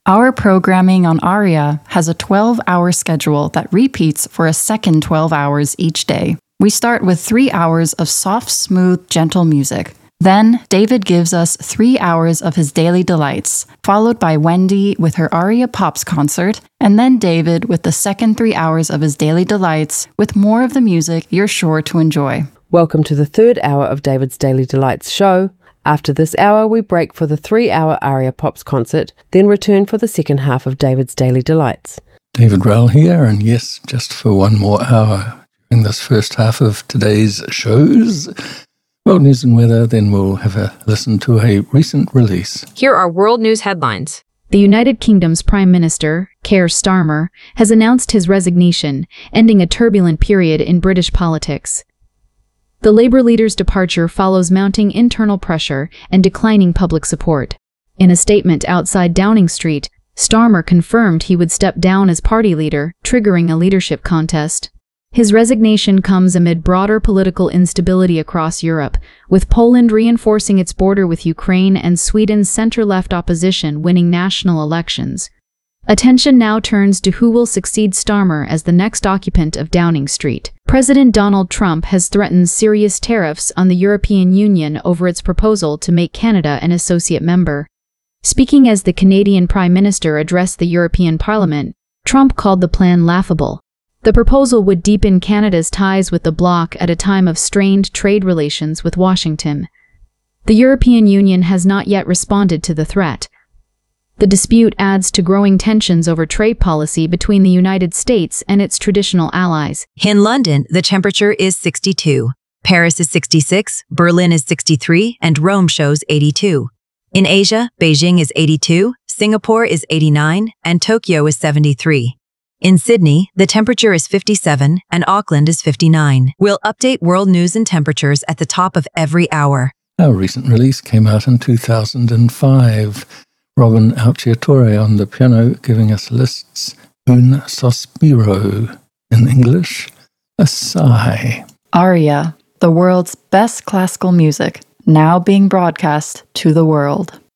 Our programming on ARIA has a 12-hour schedule that repeats for a second 12 hours each day. We start with 3 hours of soft, smooth, gentle music. Then, David gives us 3 hours of his daily delights, followed by Wendy with her ARIA Pops concert, and then David with the second 3 hours of his daily delights, with more of the music you're sure to enjoy. Welcome to the third hour of David's Daily Delights show. After this hour, we break for the 3-hour ARIA Pops concert, then return for the second half of David's Daily Delights. David Rowell here, and yes, just for one more hour in this first half of today's shows. World news and weather, then we'll have a listen to a recent release. Here are world news headlines. The United Kingdom's Prime Minister, Keir Starmer, has announced his resignation, ending a turbulent period in British politics. The Labour leader's departure follows mounting internal pressure and declining public support. In a statement outside Downing Street, Starmer confirmed he would step down as party leader, triggering a leadership contest. His resignation comes amid broader political instability across Europe, with Poland reinforcing its border with Ukraine and Sweden's center-left opposition winning national elections. Attention now turns to who will succeed Starmer as the next occupant of Downing Street. President Donald Trump has threatened serious tariffs on the European Union over its proposal to make Canada an associate member. Speaking as the Canadian Prime Minister addressed the European Parliament, Trump called the plan laughable. The proposal would deepen Canada's ties with the bloc at a time of strained trade relations with Washington. The European Union has not yet responded to the threat. The dispute adds to growing tensions over trade policy between the United States and its traditional allies. In London, the temperature is 62. Paris is 66, Berlin is 63, and Rome shows 82. In Asia, Beijing is 82, Singapore is 89, and Tokyo is 73. In Sydney, the temperature is 57 and Auckland is 59. We'll update world news and temperatures at the top of every hour. Our recent release came out in 2005. Robin Alciatore on the piano giving us Liszt's Un Sospiro. In English, a sigh. ARIA, the world's best classical music, now being broadcast to the world.